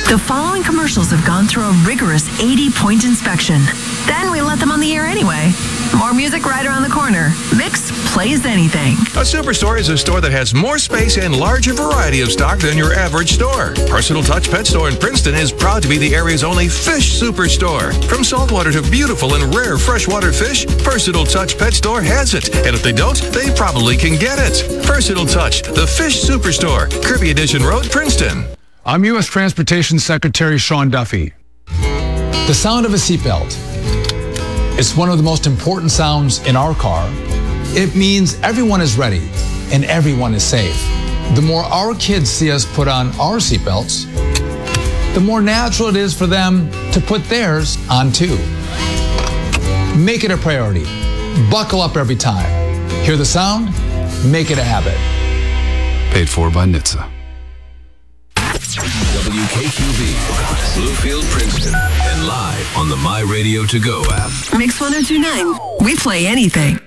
The following commercials have gone through a rigorous 80-point inspection. Then we let them on the air anyway. More music right around the corner. Mix plays anything. A Superstore is a store that has more space and larger variety of stock than your average store. Personal Touch Pet Store in Princeton is proud to be the area's only fish superstore. From saltwater to beautiful and rare freshwater fish, Personal Touch Pet Store has it. And if they don't, they probably can get it. Personal Touch, the Fish Superstore, Kirby Edition Road, Princeton. I'm U.S. Transportation Secretary Sean Duffy. The sound of a seatbelt. It's one of the most important sounds in our car. It means everyone is ready and everyone is safe. The more our kids see us put on our seatbelts, the more natural it is for them to put theirs on too. Make it a priority. Buckle up every time. Hear the sound? Make it a habit. Paid for by NHTSA. WKQB, Bluefield, Princeton, and live on the My Radio To Go app. Mix 1029. We play anything.